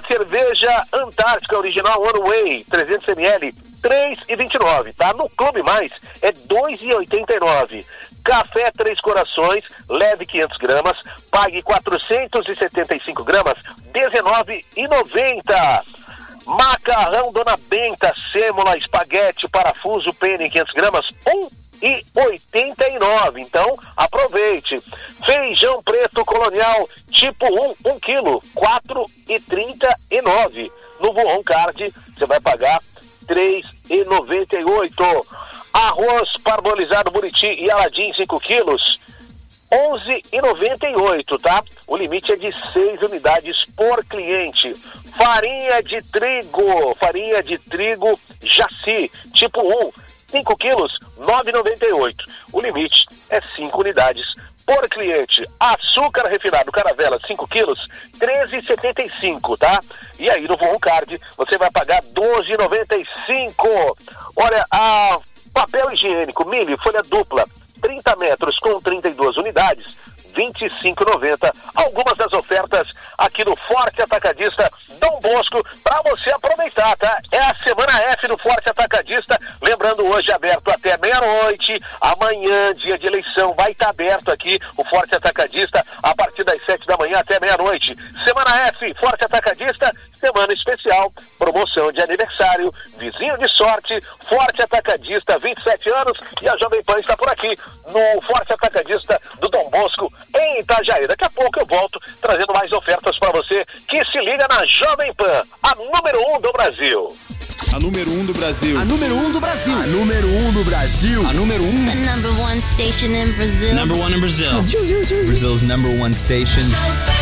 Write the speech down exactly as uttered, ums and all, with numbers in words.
cerveja Antártica Original One Way, trezentos mililitros, três reais e vinte e nove centavos, tá? No Clube Mais é dois reais e oitenta e nove centavos. Café Três Corações, leve quinhentas gramas, pague quatrocentos e setenta e cinco gramas, dezenove reais e noventa centavos. Macarrão Dona Benta, sêmola, espaguete, parafuso, pene, quinhentas gramas, um real e oitenta e nove centavos. Então, aproveite. Feijão preto colonial, tipo um, um quilo, quatro reais e trinta e nove centavos. No Voon Card, você vai pagar três reais e noventa e oito centavos. Arroz parbolizado Buriti e Aladim, cinco quilos, onze reais e noventa e oito centavos, tá? O limite é de seis unidades por cliente. Farinha de trigo, farinha de trigo Jaci, tipo um, cinco quilos, nove reais e noventa e oito centavos. O limite é cinco unidades por cliente. Açúcar refinado Caravela, cinco quilos, treze reais e setenta e cinco centavos, tá? E aí no Voon Card você vai pagar doze reais e noventa e cinco centavos. Olha, a papel higiênico Mili, folha dupla, trinta metros com trinta e duas unidades, vinte e cinco reais e noventa centavos. Algumas das ofertas aqui no Forte Atacadista Dom Bosco para você aproveitar, tá? É a semana F do Forte Atacadista, lembrando, hoje aberto até meia-noite, amanhã, dia de eleição, vai estar aberto aqui o Forte Atacadista a partir das sete da manhã até meia-noite. Semana F, Forte Atacadista, semana especial, promoção de aniversário, vizinho de sorte, Forte Atacadista, vinte e sete anos, e a Jovem Pan está por aqui no Forte Atacadista do Dom Bosco, em Itajaí. Daqui a pouco eu volto trazendo mais ofertas para você que se liga na Jovem Pan, a número um do Brasil. A número um do Brasil. A número um do Brasil. A número um do Brasil. A número um. The number one station in Brazil. Number one in Brazil. Brazil's number one station.